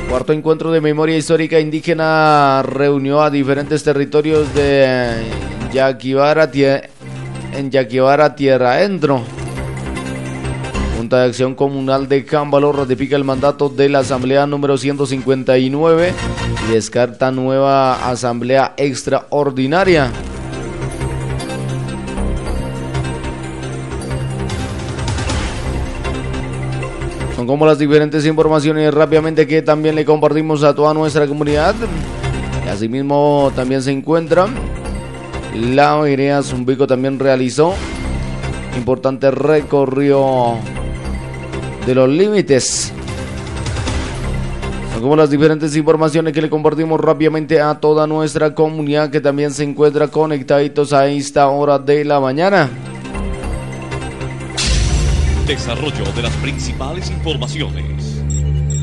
Cuarto encuentro de memoria histórica indígena reunió a diferentes territorios de Yaquibara, Tierra Adentro. Junta de Acción Comunal de Cámbalo ratifica el mandato de la Asamblea número 159 y descarta nueva Asamblea Extraordinaria. Son como las diferentes informaciones rápidamente que también le compartimos a toda nuestra comunidad. Y asimismo también se encuentra la Vereda Zumbico, también realizó importante recorrido de los límites. Son como las diferentes informaciones que le compartimos rápidamente a toda nuestra comunidad que también se encuentra conectaditos a esta hora de la mañana. Desarrollo de las principales informaciones.